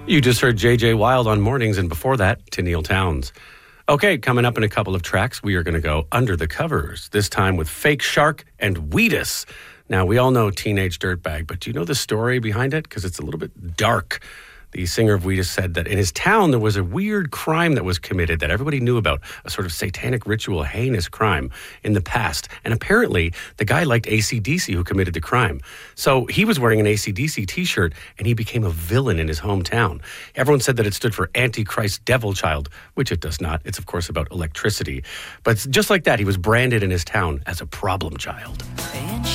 You just heard J.J. Wild on Mornings, and before that, Tenille Townes. Okay, coming up in a couple of tracks, we are going to go under the covers, this time with Fake Shark and Wheatus. Now, we all know Teenage Dirtbag, but do you know the story behind it? Because it's a little bit dark. The singer of Wheatus said that in his town there was a weird crime that was committed that everybody knew about, a sort of satanic ritual, heinous crime in the past. And apparently the guy liked AC/DC who committed the crime. So he was wearing an AC/DC t-shirt and he became a villain in his hometown. Everyone said that it stood for Antichrist Devil Child, which it does not. It's of course about electricity. But just like that, he was branded in his town as a problem child.